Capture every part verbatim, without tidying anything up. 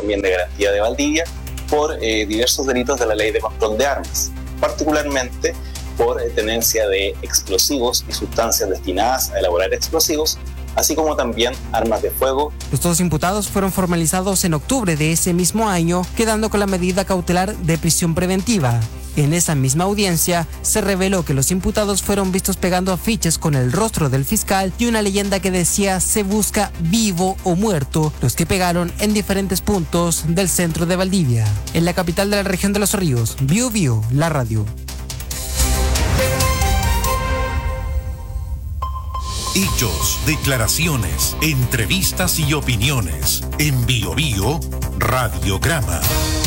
también de Garantía de Valdivia por eh, diversos delitos de la Ley de Control de Armas, particularmente por eh, tenencia de explosivos y sustancias destinadas a elaborar explosivos, así como también armas de fuego. Los dos imputados fueron formalizados en octubre de ese mismo año, quedando con la medida cautelar de prisión preventiva. En esa misma audiencia, se reveló que los imputados fueron vistos pegando afiches con el rostro del fiscal y una leyenda que decía "se busca vivo o muerto", los que pegaron en diferentes puntos del centro de Valdivia. En la capital de la región de Los Ríos, Bio Bio, la radio. Hechos, declaraciones, entrevistas y opiniones. En Bio Bio, Radiograma.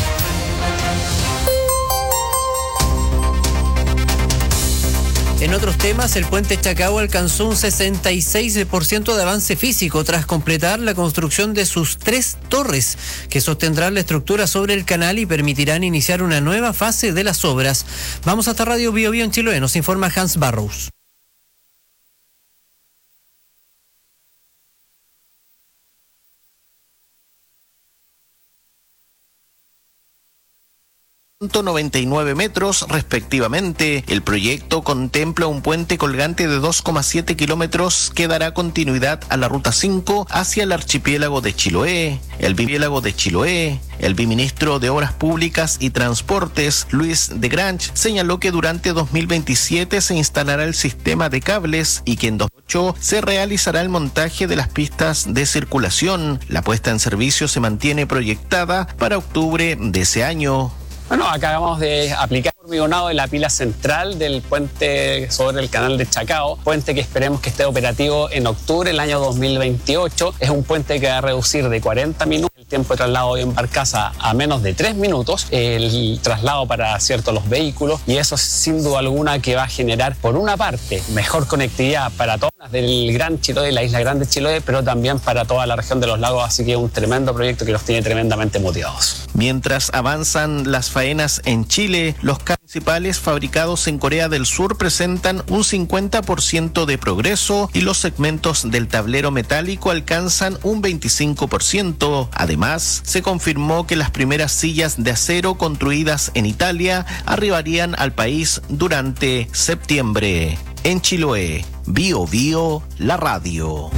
En otros temas, el puente Chacao alcanzó un sesenta y seis por ciento de avance físico tras completar la construcción de sus tres torres, que sostendrán la estructura sobre el canal y permitirán iniciar una nueva fase de las obras. Vamos hasta Radio Bio Bio en Chiloé, nos informa Hans Barrows. ciento noventa y nueve metros respectivamente. El proyecto contempla un puente colgante de dos coma siete kilómetros que dará continuidad a la ruta cinco hacia el archipiélago de Chiloé. El archipiélago de Chiloé. El viceministro de Obras Públicas y Transportes, Luis de Grange, señaló que durante dos mil veintisiete se instalará el sistema de cables y que en dos mil ocho se realizará el montaje de las pistas de circulación. La puesta en servicio se mantiene proyectada para octubre de ese año. Bueno, acabamos de aplicar hormigonado en la pila central del puente sobre el canal de Chacao, puente que esperemos que esté operativo en octubre del año dos mil veintiocho. Es un puente que va a reducir de cuarenta minutos el tiempo de traslado de barcaza a menos de tres minutos, el traslado para ciertos los vehículos, y eso sin duda alguna que va a generar, por una parte, mejor conectividad para todas las del Gran Chiloé, la isla Grande Chiloé, pero también para toda la región de los lagos, así que es un tremendo proyecto que los tiene tremendamente motivados. Mientras avanzan las faenas en Chile, los principales fabricados en Corea del Sur presentan un cincuenta por ciento de progreso y los segmentos del tablero metálico alcanzan un veinticinco por ciento. Además, se confirmó que las primeras sillas de acero construidas en Italia arribarían al país durante septiembre. En Chiloé, Bio Bio, la radio.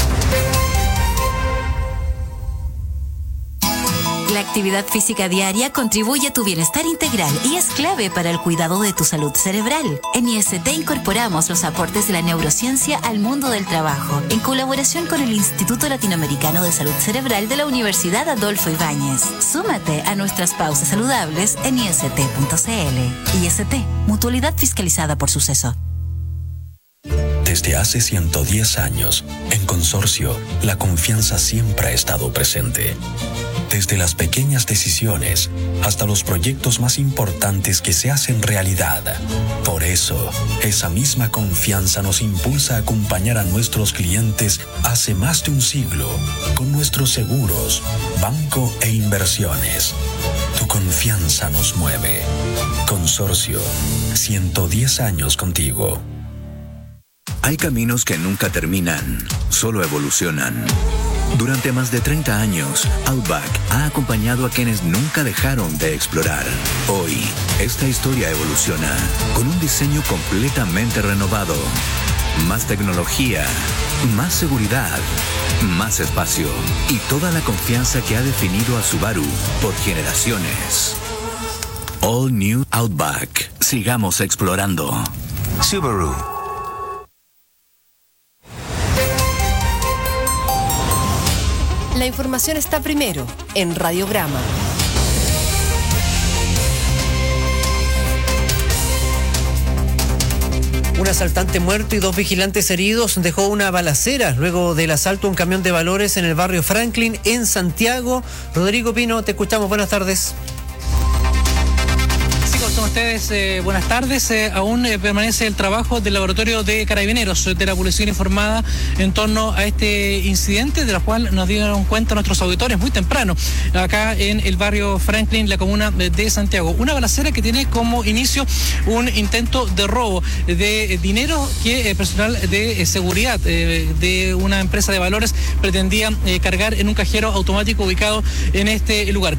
La actividad física diaria contribuye a tu bienestar integral y es clave para el cuidado de tu salud cerebral. En I S T incorporamos los aportes de la neurociencia al mundo del trabajo, en colaboración con el Instituto Latinoamericano de Salud Cerebral de la Universidad Adolfo Ibáñez. Súmate a nuestras pausas saludables en i s t punto c l. I S T, mutualidad fiscalizada por Suceso. Desde hace ciento diez años, en Consorcio, la confianza siempre ha estado presente. Desde las pequeñas decisiones hasta los proyectos más importantes que se hacen realidad. Por eso, esa misma confianza nos impulsa a acompañar a nuestros clientes hace más de un siglo con nuestros seguros, banco e inversiones. Tu confianza nos mueve. Consorcio, ciento diez años contigo. Hay caminos que nunca terminan, solo evolucionan. Durante más de treinta años, Outback ha acompañado a quienes nunca dejaron de explorar. Hoy, esta historia evoluciona con un diseño completamente renovado. Más tecnología, más seguridad, más espacio y toda la confianza que ha definido a Subaru por generaciones. All New Outback. Sigamos explorando. Subaru. La información está primero en Radiograma. Un asaltante muerto y dos vigilantes heridos dejó una balacera luego del asalto a un camión de valores en el barrio Franklin, en Santiago. Rodrigo Pino, te escuchamos. Buenas tardes. Con ustedes, eh, buenas tardes. Eh, aún eh, permanece el trabajo del laboratorio de carabineros de la población informada en torno a este incidente, de la cual nos dieron cuenta nuestros auditores muy temprano, acá en el barrio Franklin, la comuna de, de Santiago. Una balacera que tiene como inicio un intento de robo de dinero que eh, personal de eh, seguridad eh, de una empresa de valores pretendía eh, cargar en un cajero automático ubicado en este lugar.